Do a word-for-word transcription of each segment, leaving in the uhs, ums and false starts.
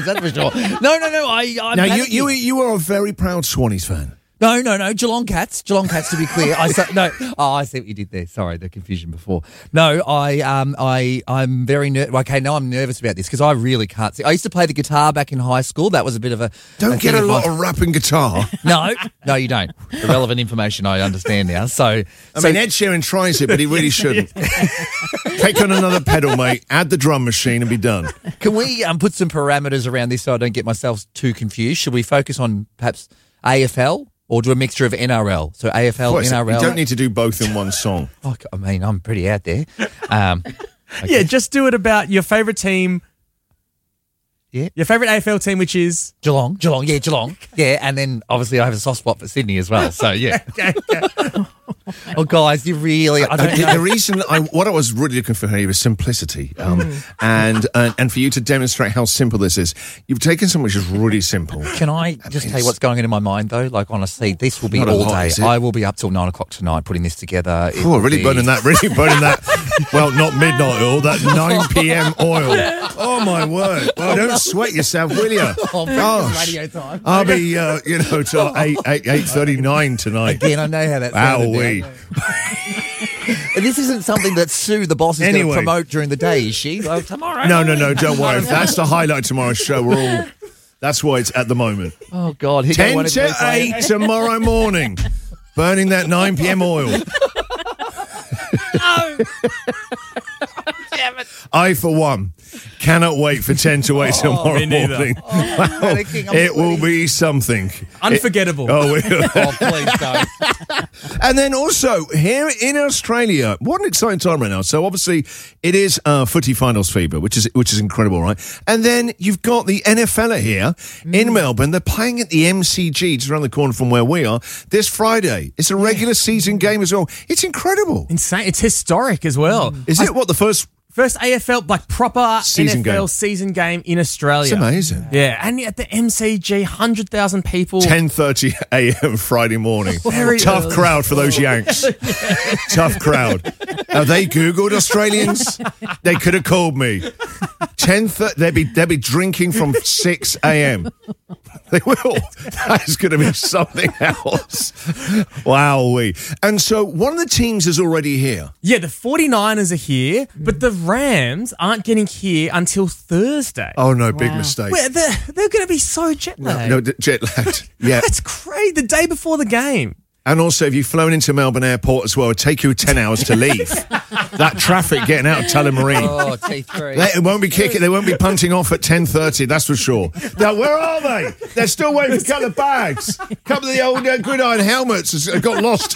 That's for sure. No, no, no. I, I'm now, you, you, you were a very proud Swannies fan. No, no, no. Geelong Cats. Geelong Cats, to be clear. I so, no. Oh, I see what you did there. Sorry, the confusion before. No, I, um, I, I'm very ner- okay. No, I'm nervous about this because I really can't see. I used to play the guitar back in high school. That was a bit of a. Don't a get a lot my- of rapping guitar. No, no, you don't. Irrelevant information. I understand now. So, I so, mean, Ed Sheeran tries it, but he really shouldn't. Take on another pedal, mate. Add the drum machine and be done. Can we um, put some parameters around this so I don't get myself too confused? Should we focus on perhaps A F L? Or do a mixture of N R L? So A F L, Course, N R L. you don't need to do both in one song. Oh, I mean, I'm pretty out there. Um, okay. Yeah, just do it about your favourite team. Yeah. Your favourite A F L team, which is? Geelong. Geelong, yeah, Geelong. Yeah, and then obviously I have a soft spot for Sydney as well. So, yeah. Okay, okay. Oh, guys, you really... I Uh, don't the, know. the reason I, what I was really looking for here was simplicity, um, and, and and for you to demonstrate how simple this is. You've taken something which is really simple. Can I just tell you what's going on in my mind, though? Like, honestly, this will be Not a all lot, day. is it? I will be up till nine o'clock tonight putting this together. It Oh, will really be- burning that, really burning that. Well, not midnight oil, that nine p.m. oil. Oh my word! Well, don't sweat yourself, will you? Oh, Gosh. radio time. I'll be, uh, you know, till eight eight eight thirty nine tonight. Again, I know how that sounded. Wowee. And this isn't something that Sue, the boss, is going Anyway. to promote during the day, is she? Like, tomorrow. No, no, no. Don't worry. If that's the highlight of tomorrow's show, we're all. That's why it's at the moment. Oh, God. Here Ten go one of to these, like- eight tomorrow morning. Burning that nine p.m. oil. I, for one, cannot wait for ten to eight tomorrow me neither. morning. panicking, I'm It will sweating. be something. Unforgettable. It- oh, we- Oh, please don't. and then also here in Australia, what an exciting time right now. So obviously it is uh, footy finals fever, which is which is incredible, right? And then you've got the N F L here in Melbourne. They're playing at the M C G, just around the corner from where we are, this Friday. It's a regular season game as well. It's incredible. Insane. It's historic as well. Is it what the first? First A F L, like proper Season N F L game. season game in Australia. It's amazing. Yeah, and at the M C G, one hundred thousand people. ten thirty a.m. Friday morning. Very Tough early. crowd for those Yanks. Tough crowd. Have they Googled Australians? They could have called me. ten thirty, they'd be, they'd be drinking from six a.m. They will. That is going to be something else. Wowee. And so one of the teams is already here. Yeah, the 49ers are here, but the Rams aren't getting here until Thursday. Oh, no, big mistake. Where they're, they're going to be so jet lagged. No, d- jet lagged. Yeah. That's crazy. The day before the game. And also, if you've flown into Melbourne Airport as well, it'll take you ten hours to leave. That traffic getting out of Tullamarine. Oh, T three. They won't be kicking. They won't be punting off at ten thirty. That's for sure. Now, where are they? They're still waiting for a couple of bags. A couple of the old uh, gridiron helmets has got lost.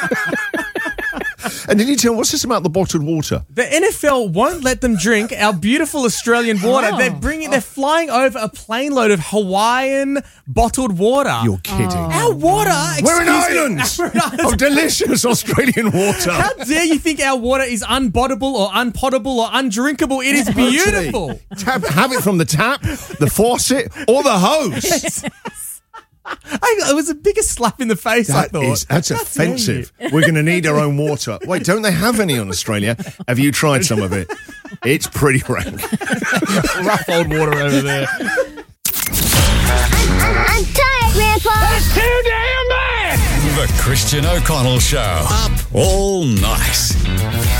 And did you tell what's this about the bottled water? The N F L won't let them drink our beautiful Australian water. Oh. They're bringing, they're flying over a plane load of Hawaiian bottled water. You're kidding. Our water. We're in excuse me, islands we're in islands. of delicious Australian water. How dare you think our water is unbottable or unpotable or undrinkable? It is beautiful. Tap, have it from the tap, the faucet, or the hose. I, it was the biggest slap in the face, I That thought. is, that's How dare offensive. We're going to need our own water. Wait, don't they have any in Australia? Have you tried some of it? It's pretty rank. Rough old water over there. I'm tired, Grandpa. That's too damn bad! The Christian O'Connell Show. Up all night.